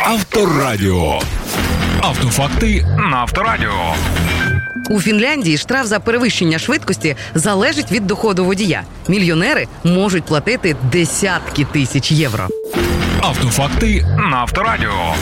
Авторадіо. Автофакти на Авторадіо. У Фінляндії штраф за перевищення швидкості залежить від доходу водія. Мільйонери можуть платити десятки тисяч євро. Автофакти на Авторадіо.